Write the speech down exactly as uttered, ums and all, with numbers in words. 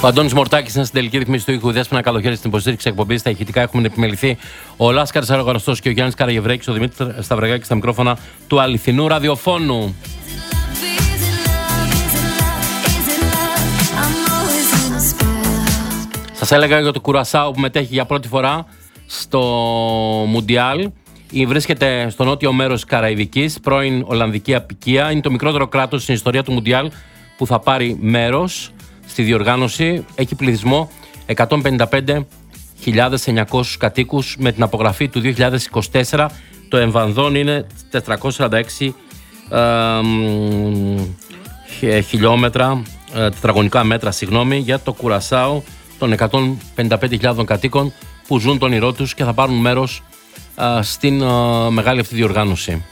Ο Αντώνης Μορτάκης είναι στην τελική ρυθμίση του ήχου. Δέσποινα Καλοχέρη στην υποστήριξη εκπομπή. Στα ηχητικά έχουμε επιμεληθεί ο Λάσκαρης Αργοραστός και ο Γιάννης Καραγευρέκης, ο Δημήτρης Σταυραγάκης στα μικρόφωνα του αληθινού ραδιοφώνου. Σας έλεγα για το Κουρασάο που μετέχει για πρώτη φορά στο Μουντιάλ. Βρίσκεται στο νότιο μέρος της Καραϊβικής, πρώην Ολλανδική αποικία. Είναι το μικρότερο κράτος στην ιστορία του Μουντιάλ που θα πάρει μέρος στη διοργάνωση. Έχει πληθυσμό εκατόν πενήντα πέντε χιλιάδες εννιακόσιους κατοίκους. Με την απογραφή του δύο χιλιάδες είκοσι τέσσερα το εμβανδόν είναι τετρακόσια σαράντα έξι ε, χιλιόμετρα, ε, τετραγωνικά μέτρα, συγγνώμη, για το Κουρασάο των εκατόν πενήντα πέντε χιλιάδων κατοίκων που ζουν τον ήρό τους και θα πάρουν μέρος ε, στην ε, μεγάλη αυτή διοργάνωση.